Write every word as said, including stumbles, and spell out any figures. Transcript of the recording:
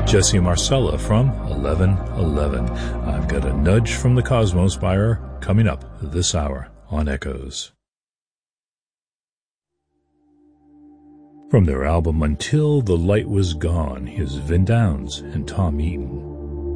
Jesse Marcella from eleven eleven. I've got a nudge from the Cosmos by her coming up this hour on Echoes. From their album Until the Light Was Gone, here's Vin Downs and Tom Eaton.